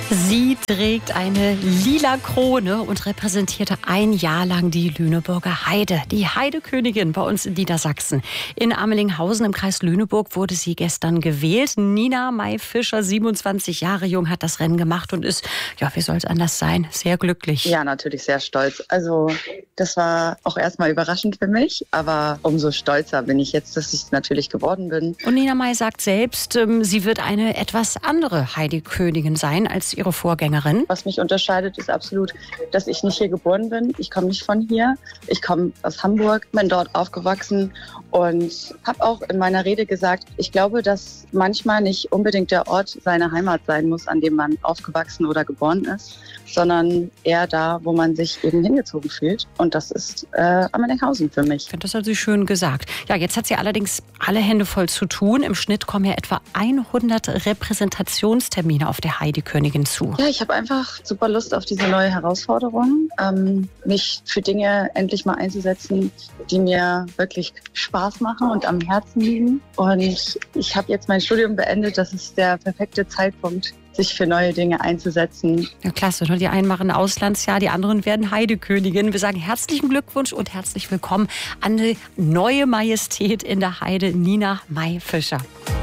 Sie trägt eine lila Krone und repräsentierte ein Jahr lang die Lüneburger Heide. Die Heidekönigin bei uns in Niedersachsen. In Amelinghausen im Kreis Lüneburg wurde sie gestern gewählt. Nina May-Fischer, 27 Jahre jung, hat das Rennen gemacht und ist, ja, wie soll es anders sein, sehr glücklich. Ja, natürlich sehr stolz. Also das war auch erstmal überraschend für mich, aber umso stolzer bin ich jetzt, dass ich es natürlich geworden bin. Und Nina May sagt selbst, sie wird eine etwas andere Heidekönigin sein als ihre Vorgängerin. Was mich unterscheidet, ist absolut, dass ich nicht hier geboren bin. Ich komme nicht von hier. Ich komme aus Hamburg, bin dort aufgewachsen und habe auch in meiner Rede gesagt, ich glaube, dass manchmal nicht unbedingt der Ort seine Heimat sein muss, an dem man aufgewachsen oder geboren ist, sondern eher da, wo man sich eben hingezogen fühlt. Und das ist Amelinghausen für mich. Ich finde, das hat sie schön gesagt. Ja, jetzt hat sie allerdings alle Hände voll zu tun. Im Schnitt kommen ja etwa 100 Repräsentationstermine auf der Heidekönigin zu. Ja, ich habe einfach super Lust auf diese neue Herausforderung, mich für Dinge endlich mal einzusetzen, die mir wirklich Spaß machen und am Herzen liegen. Und ich habe jetzt mein Studium beendet. Das ist der perfekte Zeitpunkt, sich für neue Dinge einzusetzen. Ja, klasse. Die einen machen Auslandsjahr, die anderen werden Heidekönigin. Wir sagen herzlichen Glückwunsch und herzlich willkommen an die neue Majestät in der Heide, Nina May-Fischer.